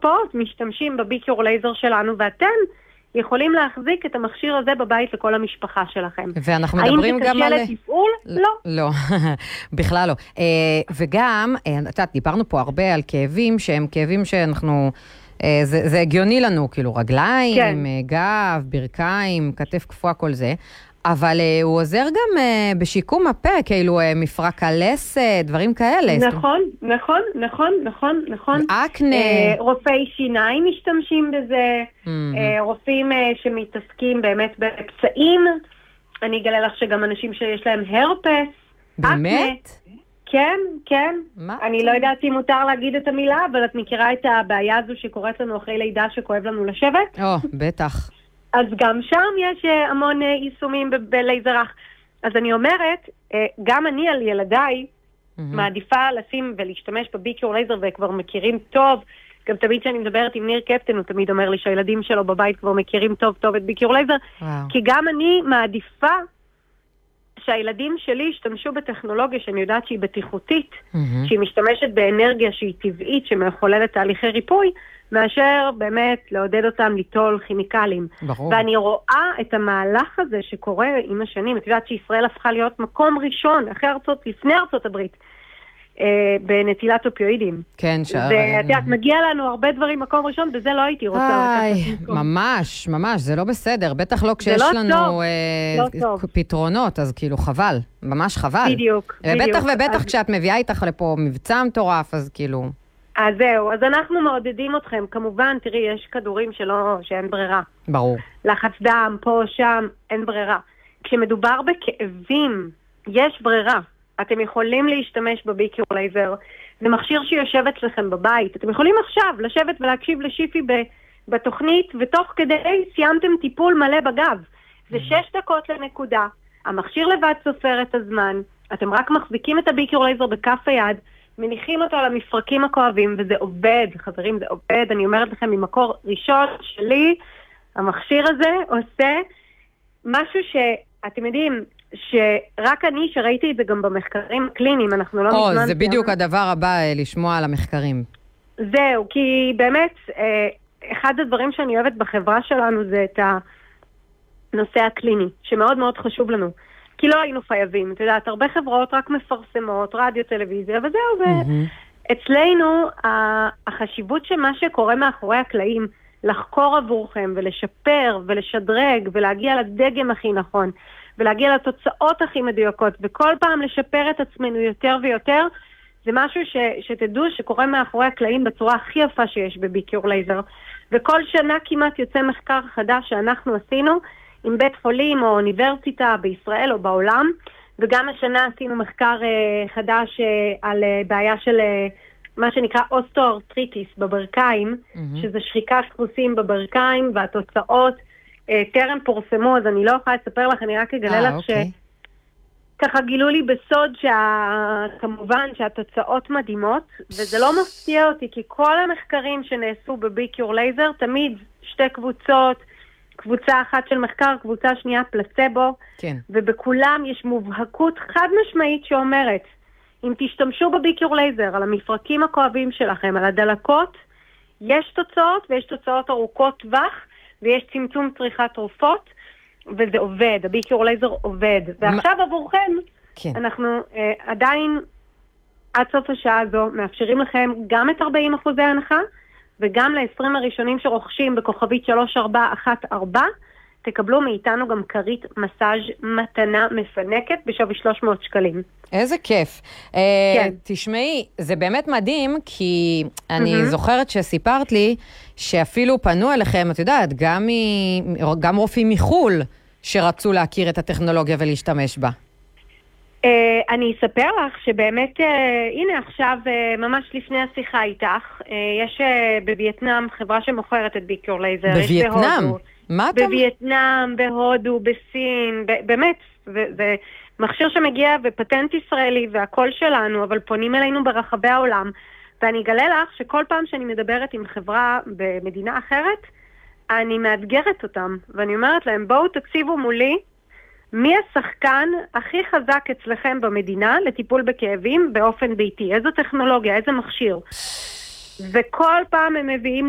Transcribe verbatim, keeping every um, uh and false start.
מרפאות משתמשים בביקור לייזר שלנו, ואתם יכולים להחזיק את המכשיר הזה בבית לכל המשפחה שלכם. ואנחנו מדברים גם על... האם זה קשה לתפעול? לא. לא, בכלל לא. וגם, את יודעת, דיברנו פה הרבה על כאבים, שהם כאבים שאנחנו... זה, זה הגיוני לנו, כאילו רגליים, כן. גב, ברכיים, כתף קפואה, כל זה. אבל uh, הוא עוזר גם uh, בשיקום הפה, כאילו uh, מפרק הלסת, דברים כאלה. נכון, נכון, נכון, נכון, נכון. אקנה. Uh, רופאי שיניים משתמשים בזה, mm-hmm. uh, רופאים uh, שמתעסקים באמת בפצעים. אני אגלה לך שגם אנשים שיש להם הרפס. באמת? אקנה. כן, כן. מה? אני לא יודעת אם מותר להגיד את המילה, אבל את מכירה את הבעיה הזו שקורית לנו אחרי לידה שכואב לנו לשבת? או, בטח. אז גם שם יש המון יישומים בלייזרח. אז אני אומרת, גם אני על ילדיי mm-hmm. מעדיפה לשים ולהשתמש בביקור לייזר, וכבר מכירים טוב. גם תמיד כשאני מדברת עם ניר קפטן, הוא תמיד אומר לי שהילדים שלו בבית כבר מכירים טוב טוב את ביקור לייזר. וואו. כי גם אני מעדיפה שהילדים שלי ישתמשו בטכנולוגיה שאני יודעת שהיא בטיחותית, mm-hmm. שהיא משתמשת באנרגיה שהיא טבעית, שמחוללת תהליכי ריפוי, מאשר באמת לעודד אותם ליטול כימיקלים. ברור. ואני רואה את המהלך הזה שקורה עם השנים. את יודעת שישראל הפכה להיות מקום ראשון, אחרי ארצות, לפני ארצות הברית, אה, בנטילת אופיואידים. כן, שער... ואת יודעת, מגיע לנו הרבה דברים מקום ראשון, וזה לא הייתי רוצה. איי, ממש, ממש, זה לא בסדר. בטח לא כשיש לא לנו טוב. אה, לא פתרונות, אז כאילו חבל. ממש חבל. בדיוק, ובטח בדיוק. ובטח אז... כשאת מביאה איתך לפה מבצע מטורף, אז כאילו... אז זהו, אז אנחנו מעודדים אתכם. כמובן, תראי, יש כדורים שלא, שאין ברירה. ברור. לחץ דם, פה, שם, אין ברירה. כשמדובר בכאבים, יש ברירה. אתם יכולים להשתמש בביקור לייזר. זה מכשיר שיושב אצלכם בבית. אתם יכולים עכשיו לשבת ולהקשיב לשיפי בתוכנית, ותוך כדי סיימתם טיפול מלא בגב. זה שש דקות לנקודה. המכשיר לבד סופר את הזמן. אתם רק מחזיקים את הביקור לייזר בכף היד, מניחים אותו על המפרקים הכואבים, וזה עובד, חברים, זה עובד. אני אומרת לכם, ממקור ראשון שלי, המכשיר הזה עושה משהו שאתם יודעים, שרק אני שראיתי את זה גם במחקרים הקליניים, אנחנו לא או, מזמן... זה בדיוק הדבר הבא, לשמוע על המחקרים. זהו, כי באמת, אחד הדברים שאני אוהבת בחברה שלנו זה את הנושא הקליני, שמאוד מאוד חשוב לנו. כי לא היינו חייבים. את יודעת, הרבה חברות רק מפרסמות, רדיו, טלוויזיה, וזהו. Mm-hmm. אצלנו, החשיבות שמה שקורה מאחורי הקלעים, לחקור עבורכם ולשפר ולשדרג ולהגיע לדגם הכי נכון, ולהגיע לתוצאות הכי מדויקות, וכל פעם לשפר את עצמנו יותר ויותר, זה משהו ש, שתדעו שקורה מאחורי הקלעים בצורה הכי יפה שיש בביקור לייזר. וכל שנה כמעט יוצא מחקר חדש שאנחנו עשינו, עם בית חולים או אוניברסיטה בישראל או בעולם, וגם השנה עשינו מחקר uh, חדש uh, על uh, בעיה של uh, מה שנקרא אוסטוארטריטיס בברכיים, mm-hmm. שזה שחיקת דפוסים בברכיים, והתוצאות uh, טרם פורסמו, אז אני לא יכולה לספר לך, אני רק אגלה לך אוקיי. שככה גילו לי בסוד שכמובן שהתוצאות מדהימות, וזה לא מפתיע אותי, כי כל המחקרים שנעשו בביקור לייזר, תמיד שתי קבוצות, קבוצה אחת של מחקר, קבוצה שנייה פלצבו, כן. ובכולם יש מובהקות חד משמעית שאומרת, אם תשתמשו בביקור לייזר על המפרקים הכואבים שלכם, על הדלקות, יש תוצאות ויש תוצאות ארוכות טווח, ויש צמצום צריכת תרופות, וזה עובד, הביקור לייזר עובד. ועכשיו מה... עבורכם, כן. אנחנו אה, עדיין עד סוף השעה הזו מאפשרים לכם גם את ארבעים אחוזי הנחה, וגם ל-עשרים הראשונים שרוכשים בכוכבית שלוש ארבע אחת ארבע, תקבלו מאיתנו גם קרית מסאז' מתנה מפנקת בשווי שלוש מאות שקלים. איזה כיף. כן. תשמעי, זה באמת מדהים, כי אני זוכרת שסיפרת לי שאפילו פנו אליכם, את יודעת, גם, גם רופאים מחול שרצו להכיר את הטכנולוגיה ולהשתמש בה. Uh, אני אספר לך שבאמת, uh, הנה עכשיו, uh, ממש לפני השיחה איתך, uh, יש uh, בווייטנאם חברה שמוכרת את ביקור לייזר. בווייטנאם? מה אתה... בווייטנאם, בהודו, בסין, ב- באמת, זה, זה מכשיר שמגיע ופטנט ישראלי והכל שלנו, אבל פונים אלינו ברחבי העולם, ואני אגלה לך שכל פעם שאני מדברת עם חברה במדינה אחרת, אני מאתגרת אותם, ואני אומרת להם, בואו תקשיבו מולי, מי השחקן הכי חזק אצלכם במדינה לטיפול בכאבים באופן ביתי? איזו טכנולוגיה, איזה מכשיר? וכל פעם הם מביאים